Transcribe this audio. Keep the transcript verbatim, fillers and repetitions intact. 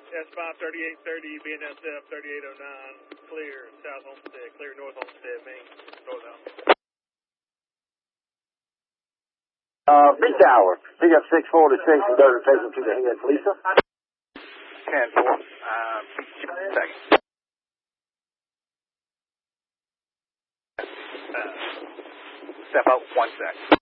S five thirty-eight thirty, B N S F thirty-eight oh nine, clear South Homestead, clear North Homestead, Main, northbound. Uh, B Tower, pick up six forty-six and go to take them to the head, Lisa. ten four, uh, second. Uh, step out, one sec.